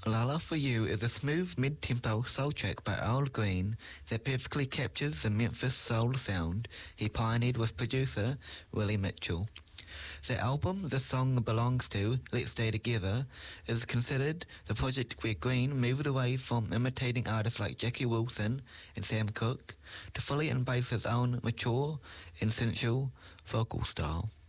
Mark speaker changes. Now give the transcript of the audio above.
Speaker 1: Lala For You is a smooth mid-tempo soul track by Al Green that perfectly captures the Memphis soul sound he pioneered with producer Willie Mitchell. The album the song belongs to, Let's Stay Together, is considered the project where Green moved away from imitating artists like Jackie Wilson and Sam Cooke to fully embrace his own mature and sensual vocal style.